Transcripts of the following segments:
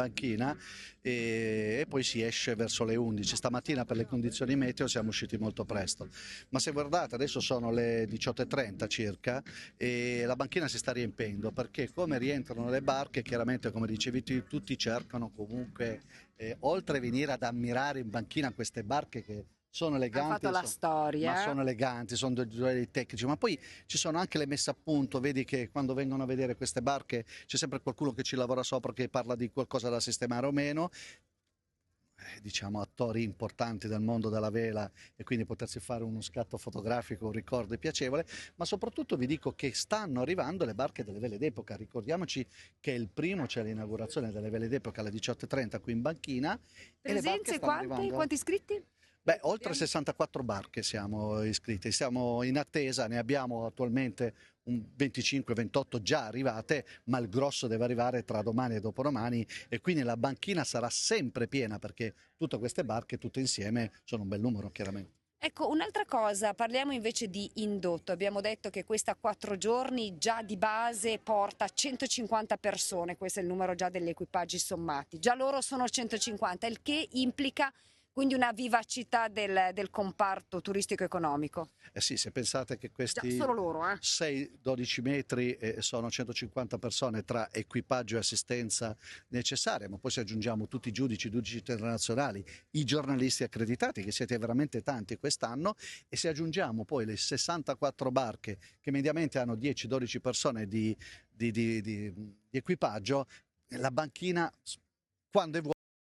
banchina e poi si esce verso le 11. Stamattina per le condizioni meteo siamo usciti molto presto, ma se guardate adesso sono le 18:30 circa e la banchina si sta riempendo perché come rientrano le barche, chiaramente come dicevi tu, tutti cercano comunque, oltre a venire ad ammirare in banchina queste barche che sono Hanno eleganti, fatto la ma storia. sono eleganti, sono dei tecnici, ma poi ci sono anche le messe a punto, vedi che quando vengono a vedere queste barche c'è sempre qualcuno che ci lavora sopra, che parla di qualcosa da sistemare o meno, diciamo attori importanti del mondo della vela e quindi potersi fare uno scatto fotografico, un ricordo piacevole, ma soprattutto vi dico che stanno arrivando le barche delle vele d'epoca. Ricordiamoci che il primo c'è l'inaugurazione delle vele d'epoca alle 18:30 qui in banchina e le barche Presenze stanno quante? arrivando. Quanti iscritti? Beh, oltre 64 barche siamo iscritti, siamo in attesa, ne abbiamo attualmente un 25-28 già arrivate, ma il grosso deve arrivare tra domani e dopodomani e quindi la banchina sarà sempre piena perché tutte queste barche tutte insieme sono un bel numero chiaramente. Ecco, un'altra cosa, parliamo invece di indotto. Abbiamo detto che questa 4 giorni già di base porta 150 persone, questo è il numero già degli equipaggi sommati. Già loro sono 150, il che implica quindi una vivacità del comparto turistico-economico. Eh sì, se pensate che Già questi solo loro, 6-12 metri sono 150 persone tra equipaggio e assistenza necessaria, ma poi se aggiungiamo tutti i giudici internazionali, i giornalisti accreditati, che siete veramente tanti quest'anno, e se aggiungiamo poi le 64 barche che mediamente hanno 10-12 persone di equipaggio, la banchina quando è vuota.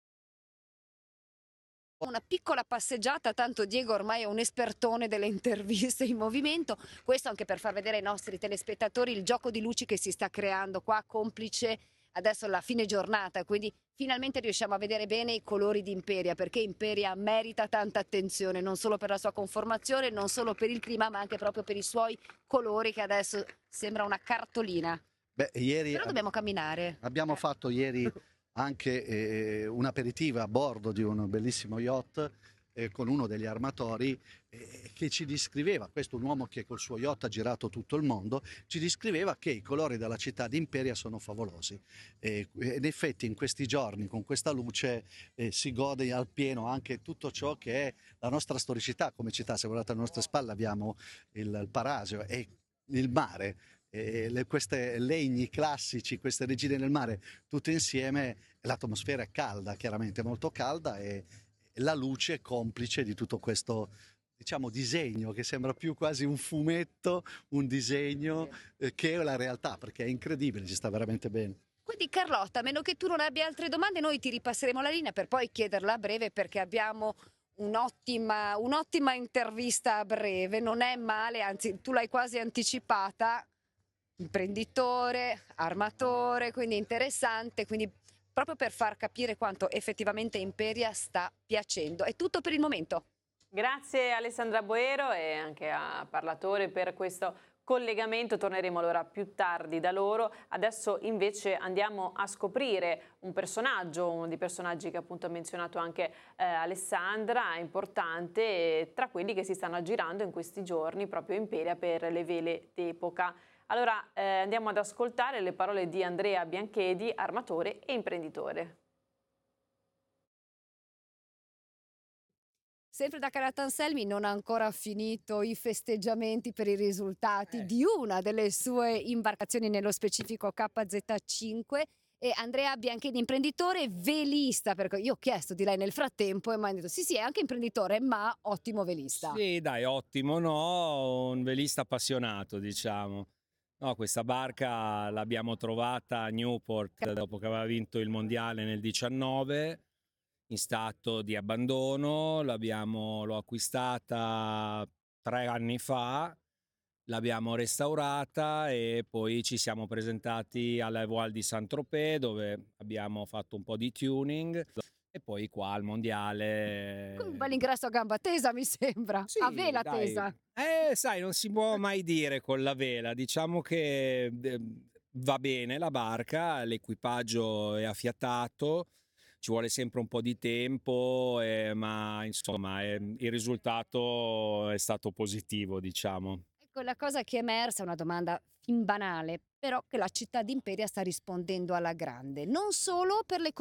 Una piccola passeggiata, tanto Diego ormai è un espertone delle interviste in movimento, questo anche per far vedere ai nostri telespettatori il gioco di luci che si sta creando qua, complice adesso la fine giornata, quindi finalmente riusciamo a vedere bene i colori di Imperia, perché Imperia merita tanta attenzione, non solo per la sua conformazione, non solo per il clima, ma anche proprio per i suoi colori che adesso sembra una cartolina. Beh, ieri Però dobbiamo camminare. abbiamo fatto ieri anche un aperitivo a bordo di un bellissimo yacht con uno degli armatori che ci descriveva, questo è un uomo che col suo yacht ha girato tutto il mondo, ci descriveva che i colori della città di Imperia sono favolosi. In effetti in questi giorni con questa luce si gode al pieno anche tutto ciò che è la nostra storicità come città. Se guardate alle nostre spalle abbiamo il Parasio e il mare. Questi legni classici, queste regine del mare, tutte insieme, l'atmosfera è calda, chiaramente molto calda e la luce è complice di tutto questo, diciamo, disegno che sembra più quasi un fumetto, un disegno che la realtà, perché è incredibile, ci sta veramente bene. Quindi Carlotta, a meno che tu non abbia altre domande, noi ti ripasseremo la linea per poi chiederla a breve perché abbiamo un'ottima intervista a breve, non è male, anzi tu l'hai quasi anticipata, imprenditore, armatore, quindi interessante, quindi proprio per far capire quanto effettivamente Imperia sta piacendo. È tutto per il momento. Grazie a Alessandra Boero e anche a Parlatore per questo collegamento. Torneremo allora più tardi da loro. Adesso invece andiamo a scoprire un personaggio, uno dei personaggi che appunto ha menzionato anche Alessandra, importante tra quelli che si stanno aggirando in questi giorni proprio in Imperia per le vele d'epoca. Allora andiamo ad ascoltare le parole di Andrea Bianchedi, armatore e imprenditore. Sempre da Calattanselmi non ha ancora finito i festeggiamenti per i risultati di una delle sue imbarcazioni, nello specifico KZ5, e Andrea Bianchini, imprenditore velista, perché io ho chiesto di lei nel frattempo e mi hanno detto sì, è anche imprenditore, ma ottimo velista. Sì, dai, ottimo, no? Un velista appassionato, diciamo. No, questa barca l'abbiamo trovata a Newport dopo che aveva vinto il mondiale nel 19, in stato di abbandono. L'ho acquistata 3 anni fa, l'abbiamo restaurata e poi ci siamo presentati alla Voile di Saint-Tropez dove abbiamo fatto un po' di tuning e poi qua al mondiale. Con un bel ingresso a gamba tesa, mi sembra, Sì, a vela dai. tesa. Sai, non si può mai dire con la vela. Diciamo che va bene la barca, l'equipaggio è affiatato, ci vuole sempre un po' di tempo, ma insomma il risultato è stato positivo, diciamo. Ecco, la cosa che è emersa è una domanda fin banale, però che la città di Imperia sta rispondendo alla grande, non solo per le